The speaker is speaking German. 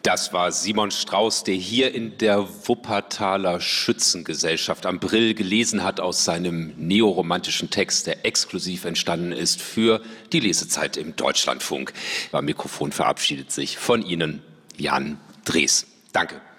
Das war Simon Strauß, der hier in der Wuppertaler Schützengesellschaft am Brill gelesen hat aus seinem neoromantischen Text, der exklusiv entstanden ist für die Lesezeit im Deutschlandfunk. Beim Mikrofon verabschiedet sich von Ihnen Jan Drees. Danke.